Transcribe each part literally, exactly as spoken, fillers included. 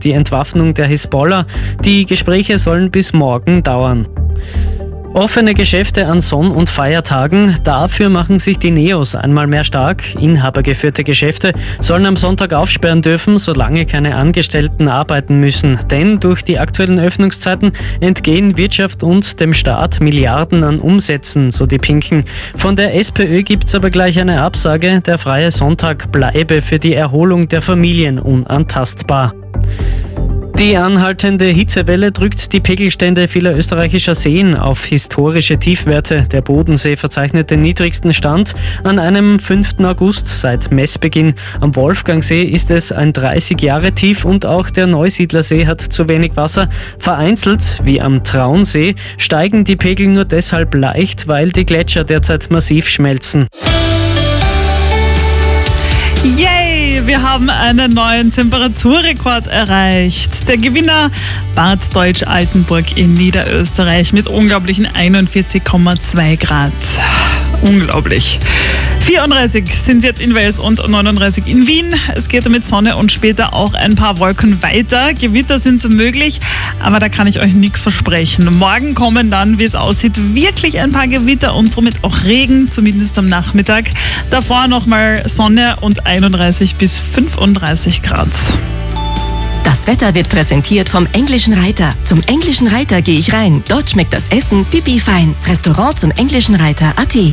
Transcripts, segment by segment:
die Entwaffnung der Hisbollah. Die Gespräche sollen bis morgen dauern. Offene Geschäfte an Sonn- und Feiertagen, dafür machen sich die Neos einmal mehr stark. Inhabergeführte Geschäfte sollen am Sonntag aufsperren dürfen, solange keine Angestellten arbeiten müssen. Denn durch die aktuellen Öffnungszeiten entgehen Wirtschaft und dem Staat Milliarden an Umsätzen, so die Pinken. Von der SPÖ gibt's aber gleich eine Absage, der freie Sonntag bleibe für die Erholung der Familien unantastbar. Die anhaltende Hitzewelle drückt die Pegelstände vieler österreichischer Seen auf historische Tiefwerte. Der Bodensee verzeichnet den niedrigsten Stand an einem fünften August seit Messbeginn. Am Wolfgangsee ist es ein dreißig Jahre Tief und auch der Neusiedlersee hat zu wenig Wasser. Vereinzelt, wie am Traunsee, steigen die Pegel nur deshalb leicht, weil die Gletscher derzeit massiv schmelzen. Yay! Wir haben einen neuen Temperaturrekord erreicht. Der Gewinner Bad Deutsch-Altenburg in Niederösterreich mit unglaublichen einundvierzig Komma zwei Grad. Unglaublich. vierunddreißig sind es jetzt in Wels und neununddreißig in Wien. Es geht mit Sonne und später auch ein paar Wolken weiter. Gewitter sind so möglich, aber da kann ich euch nichts versprechen. Morgen kommen dann, wie es aussieht, wirklich ein paar Gewitter und somit auch Regen, zumindest am Nachmittag. Davor nochmal Sonne und einunddreißig bis fünfunddreißig Grad. Das Wetter wird präsentiert vom Englischen Reiter. Zum Englischen Reiter gehe ich rein. Dort schmeckt das Essen pipi fein. Restaurant zum Englischen Reiter punkt at.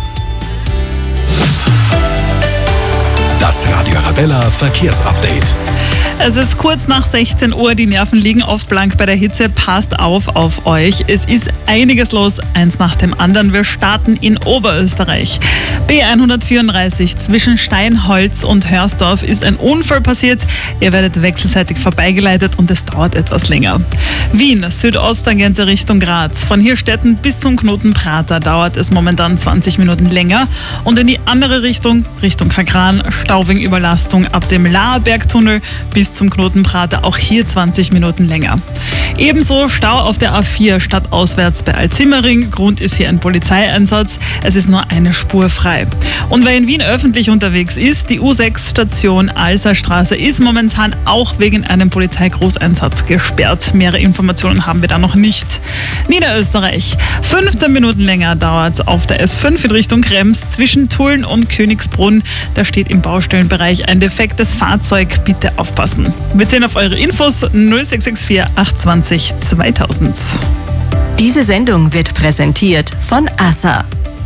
Das Radio Arabella Verkehrsupdate. Es ist kurz nach sechzehn Uhr, die Nerven liegen oft blank bei der Hitze. Passt auf auf euch. Es ist einiges los, eins nach dem anderen. Wir starten in Oberösterreich. B hundertvierunddreißig zwischen Steinholz und Hörsdorf ist ein Unfall passiert. Ihr werdet wechselseitig vorbeigeleitet und es dauert etwas länger. Wien, Südosttangente Richtung Graz. Von Hirstetten bis zum Knoten Prater dauert es momentan zwanzig Minuten länger. Und in die andere Richtung, Richtung Kagran, Stauving-Überlastung ab dem Laarbergtunnel bis zum Knoten Prater, auch hier zwanzig Minuten länger. Ebenso Stau auf der A vier stadtauswärts bei Altsimmering. Grund ist hier ein Polizeieinsatz. Es ist nur eine Spur frei. Und wer in Wien öffentlich unterwegs ist, die U sechs Station Alserstraße ist momentan auch wegen einem Polizeigroßeinsatz gesperrt. Mehrere Informationen haben wir da noch nicht. Niederösterreich. fünfzehn Minuten länger dauert es auf der S fünf in Richtung Krems zwischen Tulln und Königsbrunn. Da steht im Baustellenbereich ein defektes Fahrzeug. Bitte aufpassen. Wir zählen auf eure Infos null sechs sechs vier acht zwei null zweitausend. Diese Sendung wird präsentiert von Assa.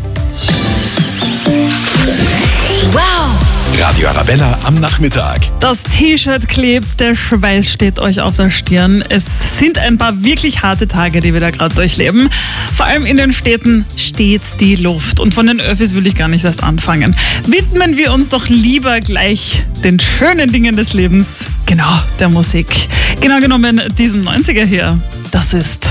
Wow! Radio Arabella am Nachmittag. Das T-Shirt klebt, der Schweiß steht euch auf der Stirn. Es sind ein paar wirklich harte Tage, die wir da gerade durchleben. Vor allem in den Städten steht die Luft. Und von den Öffis will ich gar nicht erst anfangen. Widmen wir uns doch lieber gleich den schönen Dingen des Lebens. Genau, der Musik. Genau genommen diesen neunziger hier. Das ist